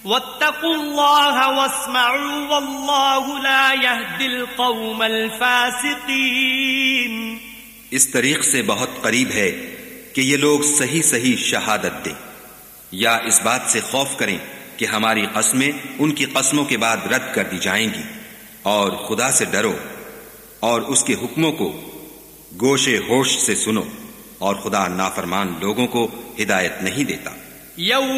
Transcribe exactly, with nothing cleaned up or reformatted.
वत्तकुल्लाह वस्मऊ वल्लाहु ला यहदिल कौमल फासिकीन। इस तरीक से बहुत करीब है कि ये लोग सही सही शहादत दें, या इस बात से खौफ करें कि हमारी कस्में उनकी कस्मों के बाद रद्द कर दी जाएंगी। और खुदा से डरो और उसके हुक्मों को गोशे होश से सुनो, और खुदा नाफरमान लोगों को हिदायत नहीं देता।